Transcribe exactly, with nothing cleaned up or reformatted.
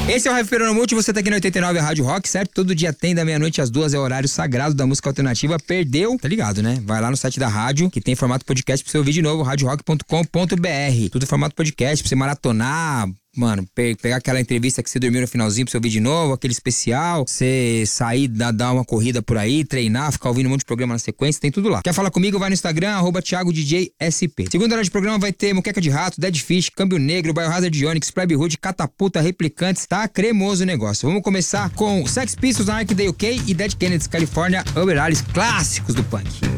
Esse é o Rafael Peronomulti, você tá aqui na oitenta e nove Rádio Rock, certo? Todo dia tem, da meia-noite às duas, é o horário sagrado da música alternativa. Perdeu? Tá ligado, né? Vai lá no site da rádio, que tem formato podcast pra você ouvir de novo, rádio rock ponto com ponto b r. Tudo formato podcast, pra você maratonar, mano, pe- pegar aquela entrevista que você dormiu no finalzinho pra você ouvir de novo, aquele especial, você sair, dar, dar uma corrida por aí, treinar, ficar ouvindo um monte de programa na sequência, tem tudo lá. Quer falar comigo? Vai no Instagram, arroba Thiago D J S P. Segunda hora de programa vai ter Muqueca de Rato, Dead Fish, Câmbio Negro, Biohazard Onyx, Plebe Hood, Catapulta, Replicantes, tá cremoso o negócio. Vamos começar com Sex Pistols, Ark Day U K e Dead Kennedys, California, Uber Alice, clássicos do punk.